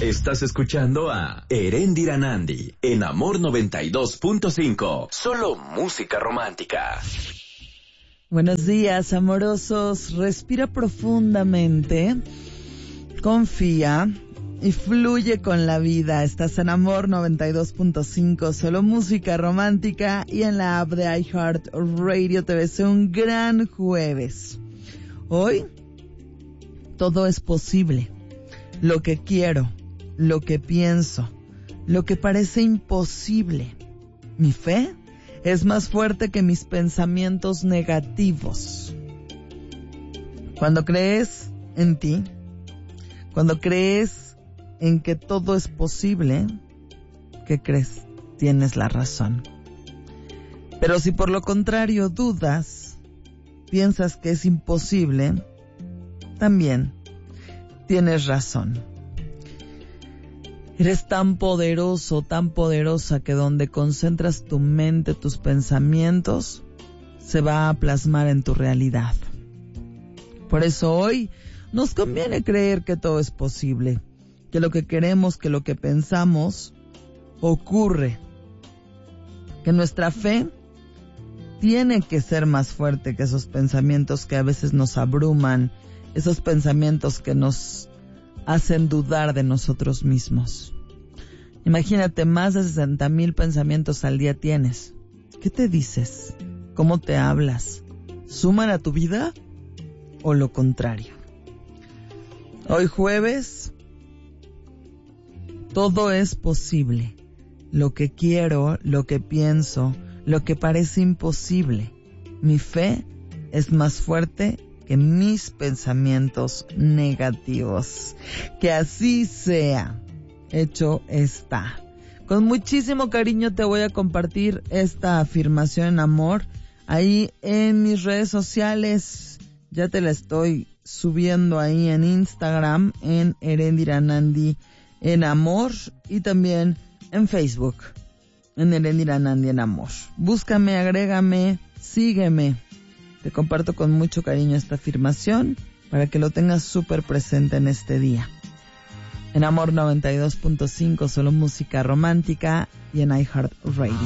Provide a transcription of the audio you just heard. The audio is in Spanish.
Estás escuchando a Erendira Nandi en Amor 92.5. Solo música romántica. Buenos días, amorosos. Respira profundamente, confía y fluye con la vida. Estás en Amor 92.5, solo música romántica, y en la app de iHeartRadio. Te deseo un gran jueves. Hoy todo es posible. Lo que quiero, lo que pienso, lo que parece imposible. Mi fe es más fuerte que mis pensamientos negativos. Cuando crees en ti, cuando crees en que todo es posible, ¿qué crees? Tienes la razón. Pero si por lo contrario dudas, piensas que es imposible, también tienes razón. Eres tan poderoso, tan poderosa, que donde concentras tu mente, tus pensamientos, se va a plasmar en tu realidad. Por eso hoy nos conviene creer que todo es posible, que lo que queremos, que lo que pensamos, ocurre. Que nuestra fe tiene que ser más fuerte que esos pensamientos que a veces nos abruman, esos pensamientos que nos hacen dudar de nosotros mismos. Imagínate, más de 60,000 pensamientos al día tienes. ¿Qué te dices? ¿Cómo te hablas? ¿Suman a tu vida o lo contrario? Hoy jueves, todo es posible. Lo que quiero, lo que pienso, lo que parece imposible. Mi fe es más fuerte que mis pensamientos negativos. Que así sea. Hecho está. Con muchísimo cariño te voy a compartir esta afirmación en amor ahí en mis redes sociales. Ya te la estoy subiendo ahí en Instagram, en Erendira Nandi en amor, y también en Facebook, en Erendira Nandi en amor. Búscame, agrégame, sígueme. Te comparto con mucho cariño esta afirmación para que lo tengas súper presente en este día. En Amor 92.5, solo música romántica, y en iHeartRadio.